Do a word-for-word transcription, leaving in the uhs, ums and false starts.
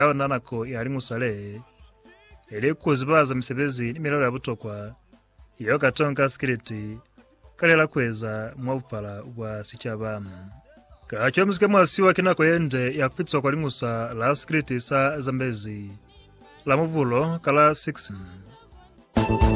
nanako yali musale ele kuzibaza misebezi nimilalo ya butokwa iyo katonka skiliti kalela kweza mwabupala bwa sichabamu kacho msike mwasiwa kinako yende yakupitswa kwa lingusa la skiliti sa Zambezi la muvulo kala six